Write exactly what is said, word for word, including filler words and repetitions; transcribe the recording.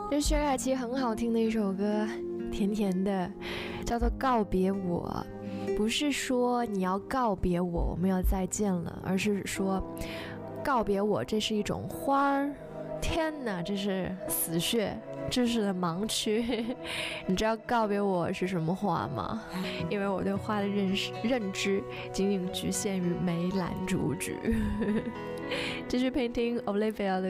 这是薛凯琪很好听的一首歌，甜甜的，叫做《告别我》。不是说你要告别我，我们要再见了，而是说告别我，这是一种花儿。天哪，这是死穴，知识的盲区。你知道告别我是什么花吗？因为我对花的认识认知仅仅局限于梅兰竹菊。继续聆听 Olivia 的